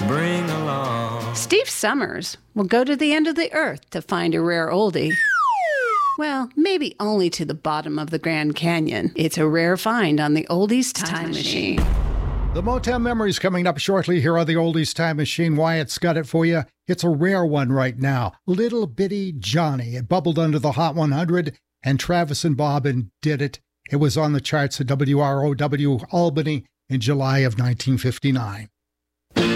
bring along. Steve Summers will go to the end of the earth to find a rare oldie. Well, maybe only to the bottom of the Grand Canyon. It's a rare find on the Oldies Time Machine. The Motown Memories coming up shortly here on the Oldies Time Machine. Wyatt's got it for you. It's a rare one right now. Little Bitty Johnny. It bubbled under the Hot 100, and Travis and Bobbin did it. It was on the charts at WROW Albany in July of 1959.